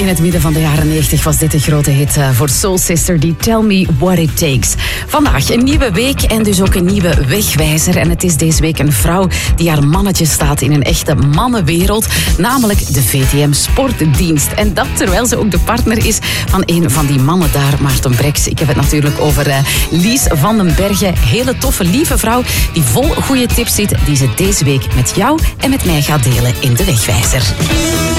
in het midden van de jaren 90 was dit een grote hit voor Soul Sister, die Tell Me What It Takes. Vandaag een nieuwe week en dus ook een nieuwe wegwijzer. En het is deze week een vrouw die haar mannetje staat in een echte mannenwereld, namelijk de VTM Sportdienst. En dat terwijl ze ook de partner is van een van die mannen daar, Maarten Breks. Ik heb het natuurlijk over Lies van den Bergen. Hele toffe, lieve vrouw die vol goede tips zit, die ze deze week met jou en met mij gaat delen in de wegwijzer.